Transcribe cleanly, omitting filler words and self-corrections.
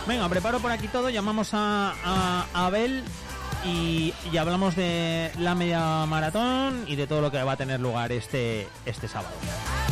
Venga, preparo por aquí todo, llamamos a Abel y hablamos de la media maratón y de todo lo que va a tener lugar este sábado.